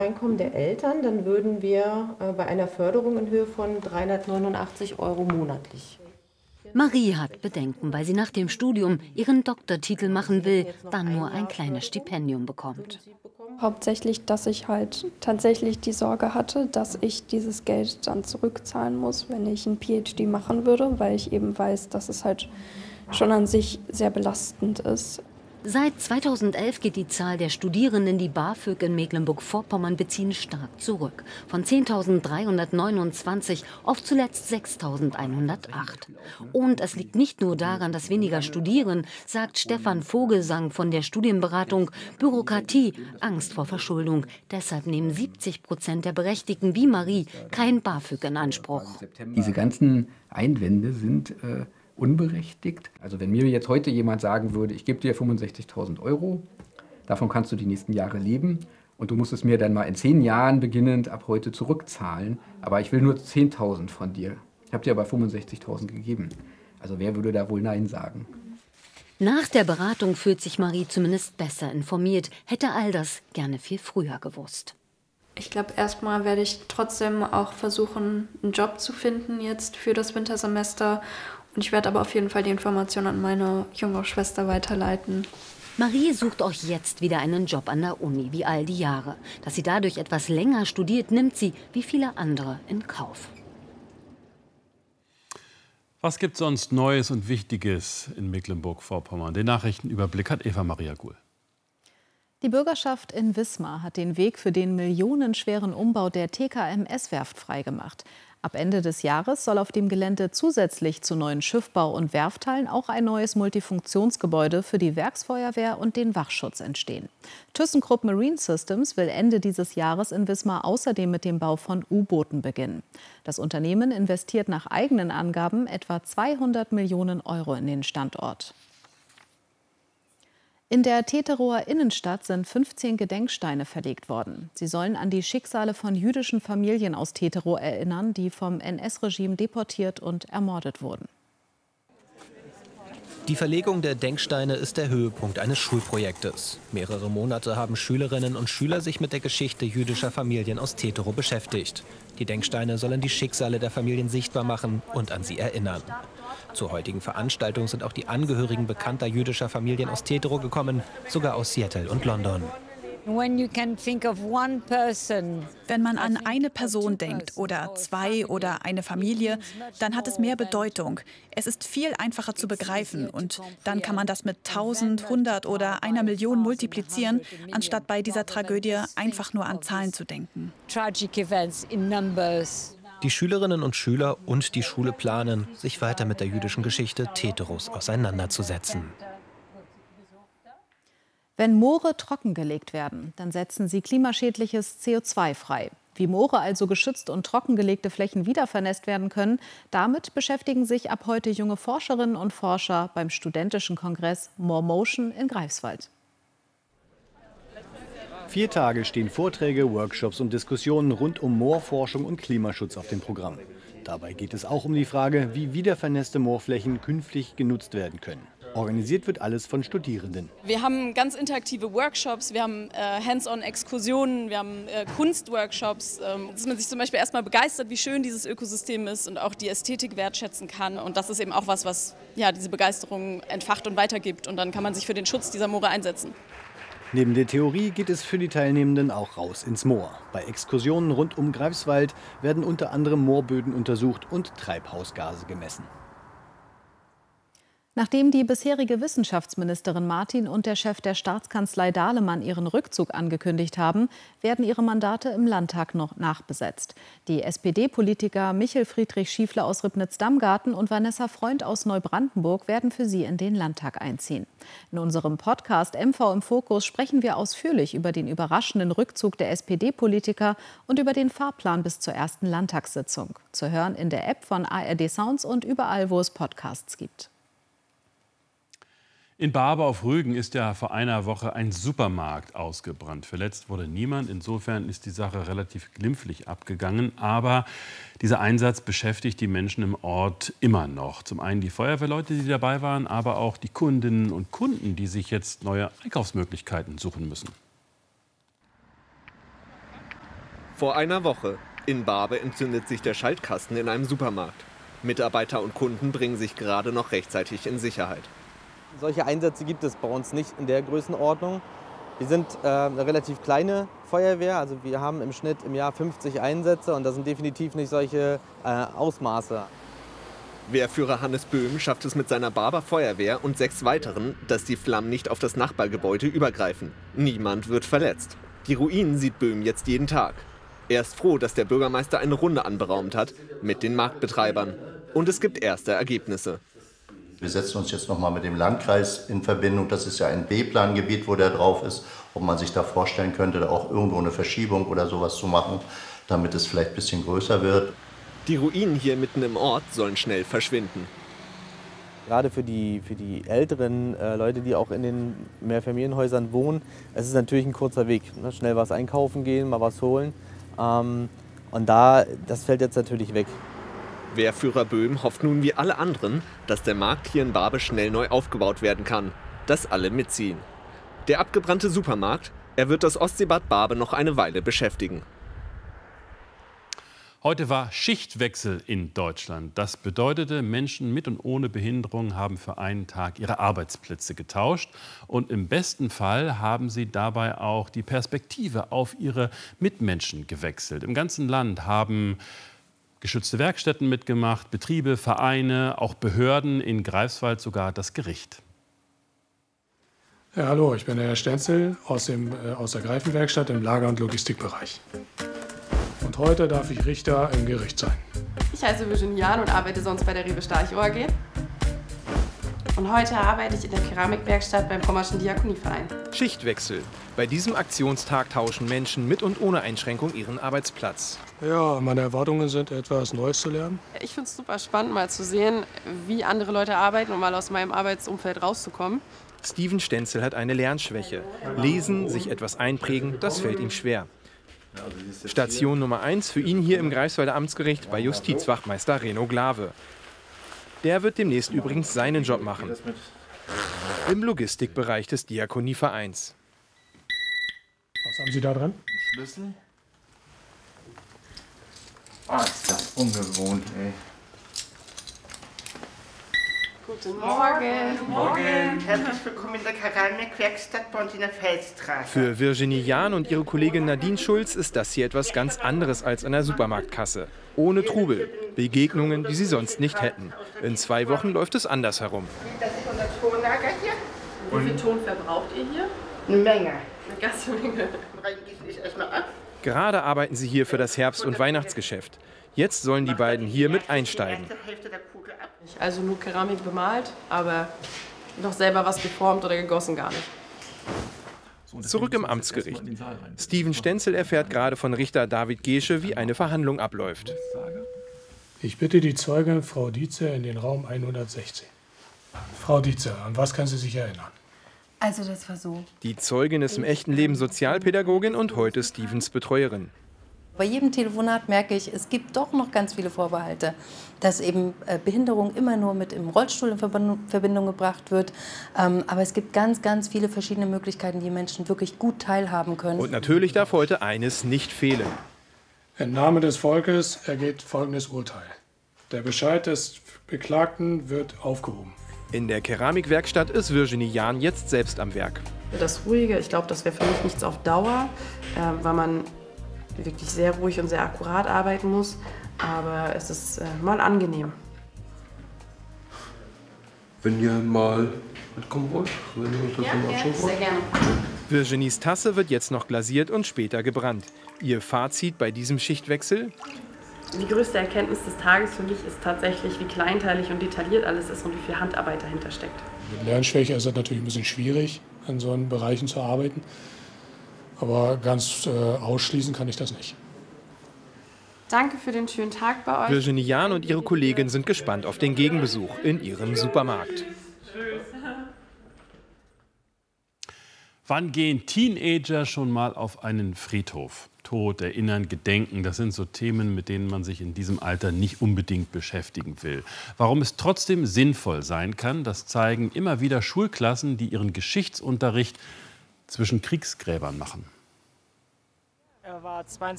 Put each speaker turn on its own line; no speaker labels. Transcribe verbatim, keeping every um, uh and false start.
Einkommen der Eltern, dann würden wir äh, bei einer Förderung in Höhe von dreihundertneunundachtzig Euro monatlich.
Marie hat Bedenken, weil sie nach dem Studium ihren Doktortitel machen will, dann nur ein kleines Stipendium bekommt.
Hauptsächlich, dass ich halt tatsächlich die Sorge hatte, dass ich dieses Geld dann zurückzahlen muss, wenn ich ein PhD machen würde, weil ich eben weiß, dass es halt schon an sich sehr belastend ist.
Seit zweitausendelf geht die Zahl der Studierenden, die BAföG in Mecklenburg-Vorpommern beziehen, stark zurück. Von zehntausenddreihundertneunundzwanzig auf zuletzt sechstausendeinhundertacht. Und es liegt nicht nur daran, dass weniger studieren, sagt Stefan Vogelsang von der Studienberatung. Bürokratie, Angst vor Verschuldung. Deshalb nehmen siebzig Prozent der Berechtigten wie Marie kein BAföG in Anspruch.
Diese ganzen Einwände sind äh unberechtigt. Also wenn mir jetzt heute jemand sagen würde, ich gebe dir fünfundsechzigtausend Euro, davon kannst du die nächsten Jahre leben und du musst es mir dann mal in zehn Jahren beginnend ab heute zurückzahlen, aber ich will nur zehntausend von dir. Ich habe dir aber fünfundsechzigtausend gegeben. Also wer würde da wohl Nein sagen?
Nach der Beratung fühlt sich Marie zumindest besser informiert, hätte all das gerne viel früher gewusst.
Ich glaube, erstmal werde ich trotzdem auch versuchen, einen Job zu finden jetzt für das Wintersemester. Und ich werde aber auf jeden Fall die Informationen an meine jüngere Schwester weiterleiten.
Marie sucht auch jetzt wieder einen Job an der Uni, wie all die Jahre. Dass sie dadurch etwas länger studiert, nimmt sie, wie viele andere, in Kauf.
Was gibt sonst Neues und Wichtiges in Mecklenburg-Vorpommern? Den Nachrichtenüberblick hat Eva-Maria Guhl.
Die Bürgerschaft in Wismar hat den Weg für den millionenschweren Umbau der T K M S-Werft freigemacht. Ab Ende des Jahres soll auf dem Gelände zusätzlich zu neuen Schiffbau- und Werftteilen auch ein neues Multifunktionsgebäude für die Werksfeuerwehr und den Wachschutz entstehen. ThyssenKrupp Marine Systems will Ende dieses Jahres in Wismar außerdem mit dem Bau von U-Booten beginnen. Das Unternehmen investiert nach eigenen Angaben etwa zweihundert Millionen Euro in den Standort. In der Teterower Innenstadt sind fünfzehn Gedenksteine verlegt worden. Sie sollen an die Schicksale von jüdischen Familien aus Teterow erinnern, die vom N S-Regime deportiert und ermordet wurden.
Die Verlegung der Denksteine ist der Höhepunkt eines Schulprojektes. Mehrere Monate haben Schülerinnen und Schüler sich mit der Geschichte jüdischer Familien aus Teterow beschäftigt. Die Denksteine sollen die Schicksale der Familien sichtbar machen und an sie erinnern. Zur heutigen Veranstaltung sind auch die Angehörigen bekannter jüdischer Familien aus Teterow gekommen, sogar aus Seattle und London.
Wenn man an eine Person denkt oder zwei oder eine Familie, dann hat es mehr Bedeutung. Es ist viel einfacher zu begreifen und dann kann man das mit tausend, hundert oder einer Million multiplizieren, anstatt bei dieser Tragödie einfach nur an Zahlen zu denken.
Die Schülerinnen und Schüler und die Schule planen, sich weiter mit der jüdischen Geschichte Teterows auseinanderzusetzen.
Wenn Moore trockengelegt werden, dann setzen sie klimaschädliches C O zwei frei. Wie Moore also geschützt und trockengelegte Flächen wiedervernässt werden können, damit beschäftigen sich ab heute junge Forscherinnen und Forscher beim studentischen Kongress More Motion in Greifswald.
Vier Tage stehen Vorträge, Workshops und Diskussionen rund um Moorforschung und Klimaschutz auf dem Programm. Dabei geht es auch um die Frage, wie wiedervernässte Moorflächen künftig genutzt werden können. Organisiert wird alles von Studierenden.
Wir haben ganz interaktive Workshops, wir haben äh, Hands-on-Exkursionen, wir haben äh, Kunstworkshops, ähm, dass man sich zum Beispiel erstmal begeistert, wie schön dieses Ökosystem ist und auch die Ästhetik wertschätzen kann. Und das ist eben auch was, was ja, diese Begeisterung entfacht und weitergibt. Und dann kann man sich für den Schutz dieser Moore einsetzen.
Neben der Theorie geht es für die Teilnehmenden auch raus ins Moor. Bei Exkursionen rund um Greifswald werden unter anderem Moorböden untersucht und Treibhausgase gemessen.
Nachdem die bisherige Wissenschaftsministerin Martin und der Chef der Staatskanzlei Dahlemann ihren Rückzug angekündigt haben, werden ihre Mandate im Landtag noch nachbesetzt. Die S P D-Politiker Michel Friedrich Schiefler aus Ribnitz-Damgarten und Vanessa Freund aus Neubrandenburg werden für sie in den Landtag einziehen. In unserem Podcast M V im Fokus sprechen wir ausführlich über den überraschenden Rückzug der S P D-Politiker und über den Fahrplan bis zur ersten Landtagssitzung. Zu hören in der App von A R D Sounds und überall, wo es Podcasts gibt.
In Barbe auf Rügen ist ja vor einer Woche ein Supermarkt ausgebrannt. Verletzt wurde niemand. Insofern ist die Sache relativ glimpflich abgegangen. Aber dieser Einsatz beschäftigt die Menschen im Ort immer noch. Zum einen die Feuerwehrleute, die dabei waren, aber auch die Kundinnen und Kunden, die sich jetzt neue Einkaufsmöglichkeiten suchen müssen.
Vor einer Woche in Barbe entzündet sich der Schaltkasten in einem Supermarkt. Mitarbeiter und Kunden bringen sich gerade noch rechtzeitig in Sicherheit.
Solche Einsätze gibt es bei uns nicht in der Größenordnung. Wir sind äh, eine relativ kleine Feuerwehr, also wir haben im Schnitt im Jahr fünfzig Einsätze und das sind definitiv nicht solche äh, Ausmaße.
Wehrführer Hannes Böhm schafft es mit seiner Barber Feuerwehr und sechs weiteren, dass die Flammen nicht auf das Nachbargebäude übergreifen. Niemand wird verletzt. Die Ruinen sieht Böhm jetzt jeden Tag. Er ist froh, dass der Bürgermeister eine Runde anberaumt hat mit den Marktbetreibern. Und es gibt erste Ergebnisse.
Wir setzen uns jetzt noch mal mit dem Landkreis in Verbindung. Das ist ja ein B-Plan-Gebiet, wo der drauf ist. Ob man sich da vorstellen könnte, da auch irgendwo eine Verschiebung oder sowas zu machen, damit es vielleicht ein bisschen größer wird.
Die Ruinen hier mitten im Ort sollen schnell verschwinden.
Gerade für die, für die älteren äh, Leute, die auch in den Mehrfamilienhäusern wohnen, es ist natürlich ein kurzer Weg. Ne? Schnell was einkaufen gehen, mal was holen. Ähm, und da, das fällt jetzt natürlich weg.
Wehrführer Böhm hofft nun wie alle anderen, dass der Markt hier in Barbe schnell neu aufgebaut werden kann. Dass alle mitziehen. Der abgebrannte Supermarkt, er wird das Ostseebad Barbe noch eine Weile beschäftigen.
Heute war Schichtwechsel in Deutschland. Das bedeutete, Menschen mit und ohne Behinderung haben für einen Tag ihre Arbeitsplätze getauscht. Und im besten Fall haben sie dabei auch die Perspektive auf ihre Mitmenschen gewechselt. Im ganzen Land haben geschützte Werkstätten mitgemacht, Betriebe, Vereine, auch Behörden, in Greifswald sogar das Gericht.
Ja, hallo, ich bin der Herr Stenzel aus, dem, äh, aus der Greifenwerkstatt im Lager- und Logistikbereich. Und heute darf ich Richter im Gericht sein.
Ich heiße Virginie Jahn und arbeite sonst bei der Rewe Starch O A G. Und heute arbeite ich in der Keramikwerkstatt beim Pommerschen Diakonieverein.
Schichtwechsel. Bei diesem Aktionstag tauschen Menschen mit und ohne Einschränkung ihren Arbeitsplatz.
Ja, meine Erwartungen sind, etwas Neues zu lernen.
Ich finde es super spannend, mal zu sehen, wie andere Leute arbeiten und mal aus meinem Arbeitsumfeld rauszukommen.
Steven Stenzel hat eine Lernschwäche. Lesen, sich etwas einprägen, das fällt ihm schwer. Station Nummer eins für ihn hier im Greifswalder Amtsgericht bei Justizwachtmeister Reno Glave. Der wird demnächst übrigens seinen Job machen. Im Logistikbereich des Diakonievereins.
Was haben Sie da dran?
Schlüssel. Ah, ist das ungewohnt, ey.
Guten Morgen.
Guten Morgen. Herzlich willkommen in der Keramikwerkstatt bei uns in der Feldstraße.
Für Virginie Jahn und ihre Kollegin Nadine Schulz ist das hier etwas ganz anderes als an der Supermarktkasse. Ohne Trubel. Begegnungen, die sie sonst nicht hätten. In zwei Wochen läuft es anders herum.
Das ist unser Tonlager hier.
Wie viel Ton verbraucht ihr hier?
Eine Menge.
Eine ganze Menge.
Gerade arbeiten sie hier für das Herbst- und Weihnachtsgeschäft. Jetzt sollen die beiden hier mit einsteigen.
Also nur Keramik bemalt, aber noch selber was geformt oder gegossen gar nicht.
Zurück im Amtsgericht. Steven Stenzel erfährt gerade von Richter David Gesche, wie eine Verhandlung abläuft.
Ich bitte die Zeugin, Frau Dietze, in den Raum hundertsechzehn. Frau Dietze, an was kann sie sich erinnern?
Also das war so.
Die Zeugin ist im echten Leben Sozialpädagogin und heute Stevens Betreuerin.
Bei jedem Telefonat merke ich, es gibt doch noch ganz viele Vorbehalte, dass eben Behinderung immer nur mit im Rollstuhl in Verbindung gebracht wird. Aber es gibt ganz, ganz viele verschiedene Möglichkeiten, die Menschen wirklich gut teilhaben können.
Und natürlich darf heute eines nicht fehlen.
Im Namen des Volkes ergeht folgendes Urteil. Der Bescheid des Beklagten wird aufgehoben.
In der Keramikwerkstatt ist Virginie Jahn jetzt selbst am Werk.
Das Ruhige, ich glaube, das wäre für mich nichts auf Dauer, äh, weil man wirklich sehr ruhig und sehr akkurat arbeiten muss. Aber es ist äh, mal angenehm.
Wenn ihr mal mitkommen wollt, wenn ihr uns das
Ja,
mal anschauen
ja,
wollt.
sehr gerne.
Virginies Tasse wird jetzt noch glasiert und später gebrannt. Ihr Fazit bei diesem Schichtwechsel?
Die größte Erkenntnis des Tages für mich ist tatsächlich, wie kleinteilig und detailliert alles ist und wie viel Handarbeit dahinter steckt.
Mit Lernschwäche ist es natürlich ein bisschen schwierig, in so einen Bereichen zu arbeiten. Aber ganz äh, ausschließen kann ich das nicht.
Danke für den schönen Tag bei euch.
Virginie Jahn und ihre Kollegin sind gespannt auf den Gegenbesuch in ihrem Supermarkt.
Wann gehen Teenager schon mal auf einen Friedhof? Tod, Erinnern, Gedenken, das sind so Themen, mit denen man sich in diesem Alter nicht unbedingt beschäftigen will. Warum es trotzdem sinnvoll sein kann, das zeigen immer wieder Schulklassen, die ihren Geschichtsunterricht zwischen Kriegsgräbern machen.
Er war zweiundzwanzig